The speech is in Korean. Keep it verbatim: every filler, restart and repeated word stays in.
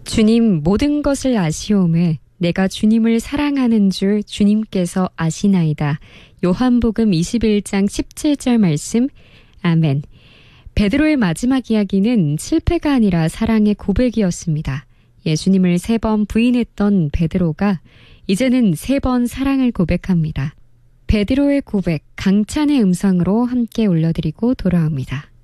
주님 모든 것을 아시오매 내가 주님을 사랑하는 줄 주님께서 아시나이다. 요한복음 이십일 장 십칠 절 말씀. 아멘. 베드로의 마지막 이야기는 실패가 아니라 사랑의 고백이었습니다. 예수님을 세 번 부인했던 베드로가 이제는 세 번 사랑을 고백합니다. 베드로의 고백, 강찬의 음성으로 함께 올려드리고 돌아옵니다.